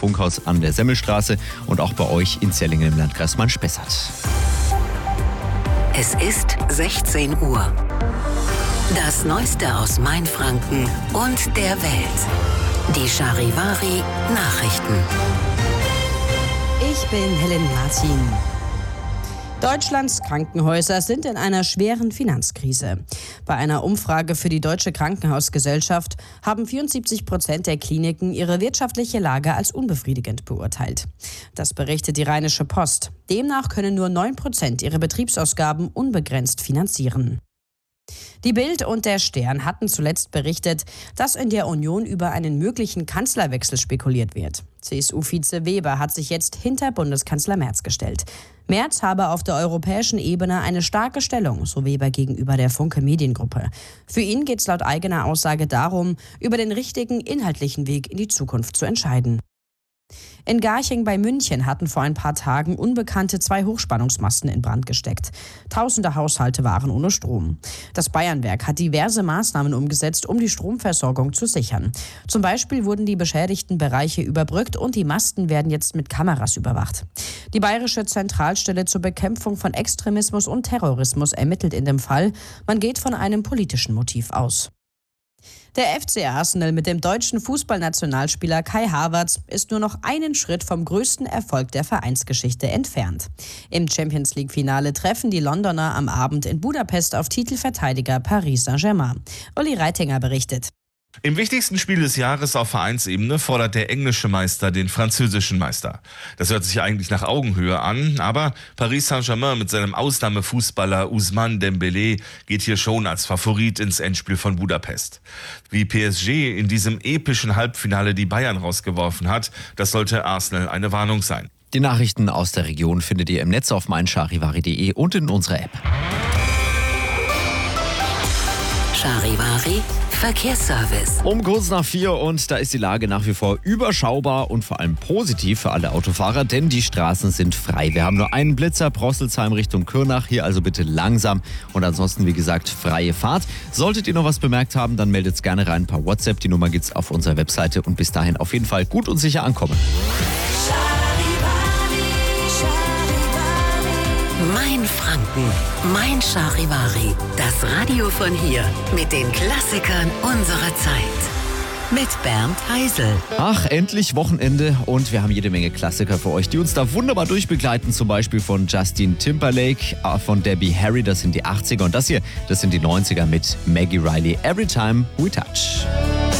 Funkhaus an der Semmelstraße und auch bei euch in Zellingen im Landkreis Main-Spessart. Es ist 16 Uhr. Das Neueste aus Mainfranken und der Welt. Die Charivari Nachrichten. Ich bin Helen Martin. Deutschlands Krankenhäuser sind in einer schweren Finanzkrise. Bei einer Umfrage für die Deutsche Krankenhausgesellschaft haben 74% der Kliniken ihre wirtschaftliche Lage als unbefriedigend beurteilt. Das berichtet die Rheinische Post. Demnach können nur 9% ihre Betriebsausgaben unbegrenzt finanzieren. Die Bild und der Stern hatten zuletzt berichtet, dass in der Union über einen möglichen Kanzlerwechsel spekuliert wird. CSU-Vize Weber hat sich jetzt hinter Bundeskanzler Merz gestellt. Merz habe auf der europäischen Ebene eine starke Stellung, so Weber gegenüber der Funke Mediengruppe. Für ihn geht es laut eigener Aussage darum, über den richtigen inhaltlichen Weg in die Zukunft zu entscheiden. In Garching bei München hatten vor ein paar Tagen Unbekannte 2 Hochspannungsmasten in Brand gesteckt. Tausende Haushalte waren ohne Strom. Das Bayernwerk hat diverse Maßnahmen umgesetzt, um die Stromversorgung zu sichern. Zum Beispiel wurden die beschädigten Bereiche überbrückt und die Masten werden jetzt mit Kameras überwacht. Die Bayerische Zentralstelle zur Bekämpfung von Extremismus und Terrorismus ermittelt in dem Fall. Man geht von einem politischen Motiv aus. Der FC Arsenal mit dem deutschen Fußballnationalspieler Kai Havertz ist nur noch einen Schritt vom größten Erfolg der Vereinsgeschichte entfernt. Im Champions-League-Finale treffen die Londoner am Abend in Budapest auf Titelverteidiger Paris Saint-Germain. Uli Reitinger berichtet. Im wichtigsten Spiel des Jahres auf Vereinsebene fordert der englische Meister den französischen Meister. Das hört sich eigentlich nach Augenhöhe an, aber Paris Saint-Germain mit seinem Ausnahmefußballer Ousmane Dembélé geht hier schon als Favorit ins Endspiel von Budapest. Wie PSG in diesem epischen Halbfinale die Bayern rausgeworfen hat, das sollte Arsenal eine Warnung sein. Die Nachrichten aus der Region findet ihr im Netz auf meincharivari.de und in unserer App. Charivari Verkehrsservice. Um kurz nach 4 und da ist die Lage nach wie vor überschaubar und vor allem positiv für alle Autofahrer, denn die Straßen sind frei. Wir haben nur einen Blitzer, Prosselsheim Richtung Kürnach, hier also bitte langsam und ansonsten wie gesagt freie Fahrt. Solltet ihr noch was bemerkt haben, dann meldet es gerne rein per WhatsApp, die Nummer gibt's auf unserer Webseite und bis dahin auf jeden Fall gut und sicher ankommen. Mainfranken, Mein Charivari, das Radio von hier mit den Klassikern unserer Zeit. Mit Bernd Heisel. Ach, endlich Wochenende und wir haben jede Menge Klassiker für euch, die uns da wunderbar durchbegleiten. Zum Beispiel von Justin Timberlake, von Debbie Harry, das sind die 80er und das hier, das sind die 90er mit Maggie Riley, Every Time We Touch.